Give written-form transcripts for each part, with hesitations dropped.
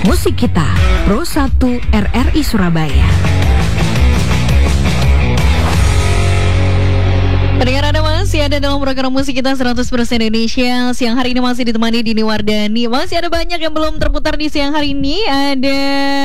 Musik Kita, Pro 1 RRI Surabaya. Pendengar, Anda masih ada dalam program Musik Kita 100% Indonesia. Siang hari ini masih ditemani Dini Wardani. Masih ada banyak yang belum terputar di siang hari ini. Ada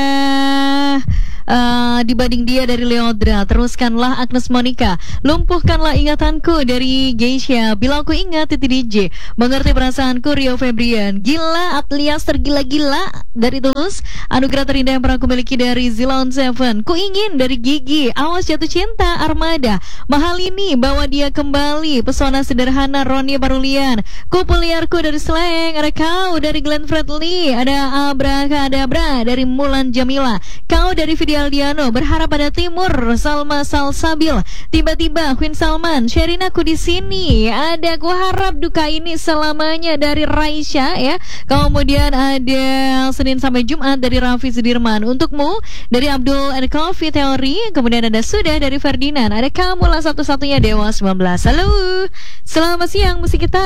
Dibanding Dia dari Leodra, Teruskanlah Agnes Monica, Lumpuhkanlah Ingatanku dari Geisha, Bila Aku Ingat Titi DJ, Mengerti Perasaanku Rio Febrian, Gila Atlias Tergila-gila dari Tulus, Anugerah Terindah Yang Pernah Aku Miliki dari Zilon Seven, Ku Ingin dari Gigi, Awas Jatuh Cinta Armada, Mahalini Bawa Dia Kembali, Pesona Sederhana Roni Barulian, Kupu Liarku dari Slang, ada Kau dari Glenn Fredly, ada Abracadabra dari Mulan Jamila, Kau dari Video Aldiano, Berharap Pada Timur, Salma Salsabil, Tiba-tiba Queen Salman, Sherina Ku Di Sini, ada Ku Harap Duka Ini Selamanya dari Raisya ya. Kemudian ada Senin sampai Jumat dari Raffi Sudirman, Untukmu dari Abdul and Coffee Theory. Kemudian ada Sudah dari Ferdinand, ada Kamulah Satu-Satunya Dewa 19. Halo, selamat siang Musik Kita.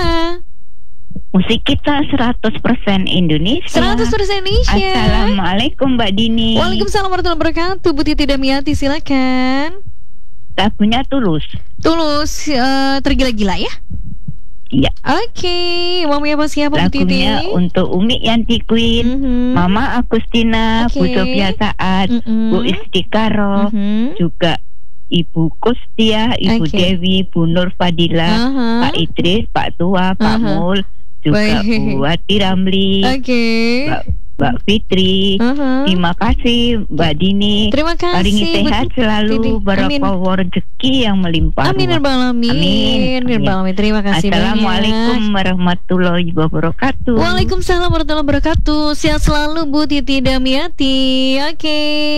Musik Kita 100% Indonesia. 100% Indonesia. Assalamualaikum Mbak Dini. Waalaikumsalam warahmatullahi wabarakatuh. Bu Titi Damiati, silakan. Lagunya Tulus. Tulus, tergila-gila ya? Iya. Oke, mami apa siapa Bu Titi? Lagunya untuk Umi Yanti Queen, Mama Agustina, Bu Sofia Saad, Bu Istikaro, juga Ibu Kustia, Ibu Dewi, Bu Nur Fadila, Pak Idris, Pak Tua, Pak Mul, juga Bu Wati Ramli, Mbak Fitri. Terima kasih Mbak Dini. Terima kasih. Paringi sehat selalu, barokah rezeki yang melimpah. Amin ya rabbal alamin. Amin. Terima kasih. Assalamualaikum warahmatullahi wabarakatuh. Waalaikumsalam warahmatullahi wabarakatuh. Sehat selalu Bu Titi Damiati. Oke,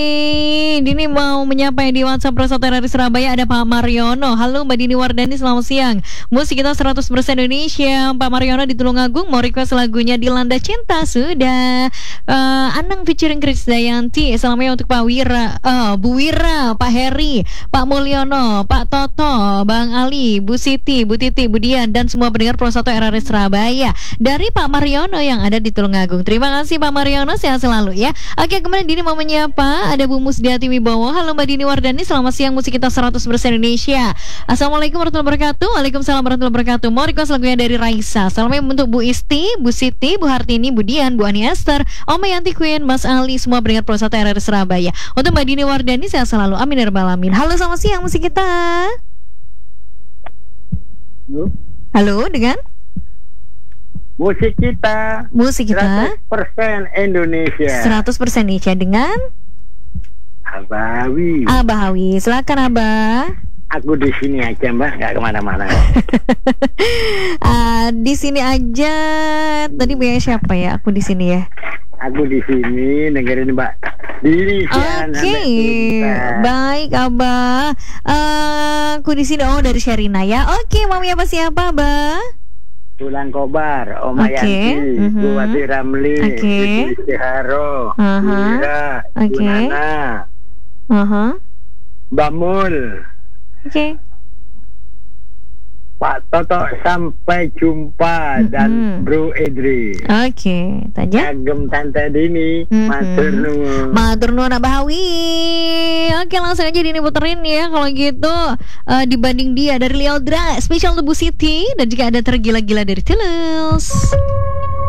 Dini mau menyapa yang di WhatsApp Pro 1 RRI Surabaya. Ada Pak Mariono. Halo Mbak Dini Wardani, selamat siang. Musik Kita 100% Indonesia. Pak Mariono di Tulungagung mau request lagunya Dilanda Cinta. Sudah. Anang featuring Krisdayanti. Selamanya untuk Pak Wira, Bu Wira, Pak Heri, Pak Mulyono, Pak Toto, Bang Ali, Bu Siti, Bu Titi, Bu Dian, dan semua pendengar Pro 1 RRI Surabaya dari Pak Mariono yang ada di Tulungagung. Terima kasih Pak Mariono, sehat selalu ya. Oke, kemudian Dini mau menyapa ada Bu Musdiati Wibowo. Halo Mbak Dini Wardani, selamat siang. Musik Kita 100% Indonesia. Assalamualaikum warahmatullahi wabarakatuh. Waalaikumsalam warahmatullahi wabarakatuh. Mau request lagunya dari Raisa. Salamnya untuk Bu Isti, Bu Siti, Bu Hartini, Bu Dian, Bu Ani Esther, Oma Yanti Queen, Mas Ali, semua pendengar Pro 1 RRI Surabaya. Untuk Mbak Dini Wardani, saya selalu amin ya rabbal alamin. Halo, selamat siang Musik Kita. Halo, dengan Musik Kita 100% Indonesia. 100% Indonesia dengan Abawi. Abawi, silakan Abah. Aku di sini aja Mbak, nggak kemana-mana. Di sini aja. Tadi punya siapa ya? Aku di sini ya. Aku di sini dengerin Mbak Dini. Oke, baik Abah. Aku di sini dari Sherina ya. Oke, mami apa siapa Abah? Tulang Kobar, Oma Yanti, Bu Wati Ramli, Bu Istiharo, Bu Ira, Bu Nana, Mbak Mul. Pak Toto, sampai jumpa. Dan Bro Edri. Oke, tanya. Agem Tante Dini, matur nuwun. Matur nuwun Abawi. Oke, langsung aja Dini puterin ya. Kalau gitu Dibanding Dia dari Leodra, spesial untuk Bu Siti, dan juga ada Tergila-gila dari Tulus.